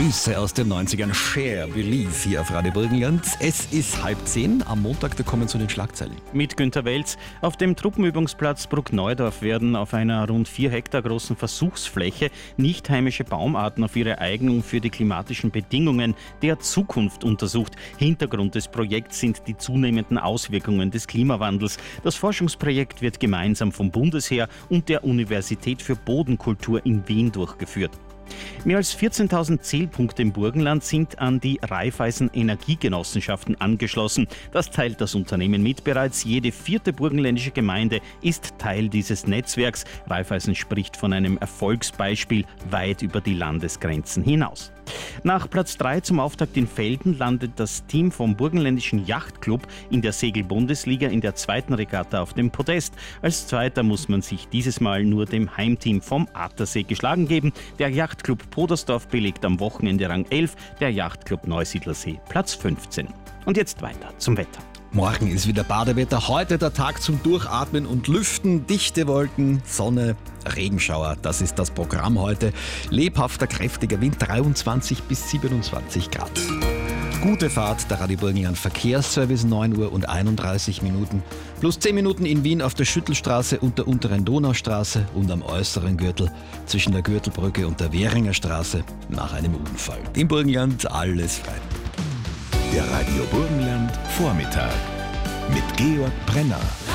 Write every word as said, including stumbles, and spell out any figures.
Grüße aus den neunzigern. Share, Believe hier auf Radio Burgenland. Es ist halb zehn. Am Montag, da kommen zu den Schlagzeilen. Mit Günter Welz. Auf dem Truppenübungsplatz Bruckneudorf werden auf einer rund vier Hektar großen Versuchsfläche nicht heimische Baumarten auf ihre Eignung für die klimatischen Bedingungen der Zukunft untersucht. Hintergrund des Projekts sind die zunehmenden Auswirkungen des Klimawandels. Das Forschungsprojekt wird gemeinsam vom Bundesheer und der Universität für Bodenkultur in Wien durchgeführt. Mehr als vierzehntausend Zählpunkte im Burgenland sind an die Raiffeisen Energiegenossenschaften angeschlossen. Das teilt das Unternehmen mit. Bereits jede vierte burgenländische Gemeinde ist Teil dieses Netzwerks. Raiffeisen spricht von einem Erfolgsbeispiel weit über die Landesgrenzen hinaus. Nach Platz drei zum Auftakt in Velden landet das Team vom Burgenländischen Yachtclub in der Segelbundesliga in der zweiten Regatta auf dem Podest. Als Zweiter muss man sich dieses Mal nur dem Heimteam vom Attersee geschlagen geben. Der Yachtclub Podersdorf belegt am Wochenende Rang elf, der Yachtclub Neusiedlersee Platz fünfzehn. Und jetzt weiter zum Wetter. Morgen ist wieder Badewetter. Heute der Tag zum Durchatmen und Lüften. Dichte Wolken, Sonne, Regenschauer. Das ist das Programm heute. Lebhafter, kräftiger Wind, dreiundzwanzig bis siebenundzwanzig Grad. Gute Fahrt, der Radio Burgenland Verkehrsservice, neun Uhr und einunddreißig Minuten. Plus zehn Minuten in Wien auf der Schüttelstraße und der unteren Donaustraße und am äußeren Gürtel zwischen der Gürtelbrücke und der Währinger Straße nach einem Unfall. Im Burgenland alles frei. Der Radio Burgenland Vormittag mit Georg Brenner.